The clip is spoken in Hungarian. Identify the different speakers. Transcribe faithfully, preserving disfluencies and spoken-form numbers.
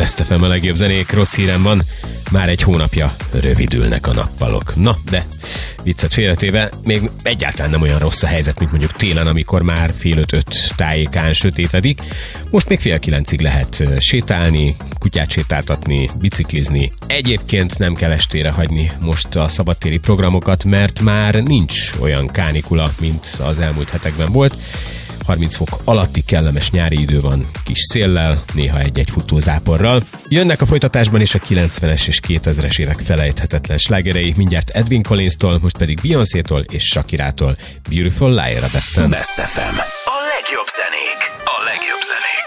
Speaker 1: Best ef em, a legjobb zenék. Rossz hírem van, már egy hónapja rövidülnek a nappalok. Na, de viccet félretéve, még egyáltalán nem olyan rossz a helyzet, mint mondjuk télen, amikor már fél öt-öt tájékán sötétedik. Most még fél kilencig lehet sétálni, kutyát sétáltatni, biciklizni. Egyébként nem kell estére hagyni most a szabadtéri programokat, mert már nincs olyan kánikula, mint az elmúlt hetekben volt. harminc fok alatti kellemes nyári idő van, kis széllel, néha egy-egy futózáporral. Jönnek a folytatásban is a kilencvenes és kétezres évek felejthetetlen slágerei, mindjárt Edwin Collins-tól, most pedig Beyoncé-tól és Shakirától. Beautiful Liar a Best ef em.
Speaker 2: Best ef em. A legjobb zenék. A legjobb zenék.